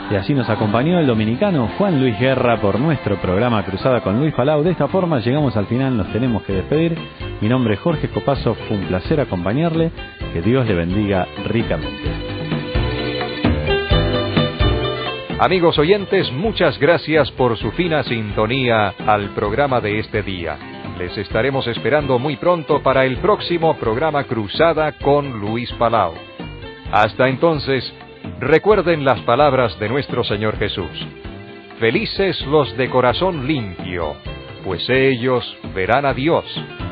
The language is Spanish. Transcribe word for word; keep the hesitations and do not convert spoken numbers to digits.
Y así nos acompañó el dominicano Juan Luis Guerra por nuestro programa Cruzada con Luis Palau. De esta forma llegamos al final, nos tenemos que despedir. Mi nombre es Jorge Copazo, fue un placer acompañarle. Que Dios le bendiga ricamente. Amigos oyentes, muchas gracias por su fina sintonía al programa de este día. Les estaremos esperando muy pronto para el próximo programa Cruzada con Luis Palau. Hasta entonces, recuerden las palabras de nuestro Señor Jesús. Felices los de corazón limpio, pues ellos verán a Dios.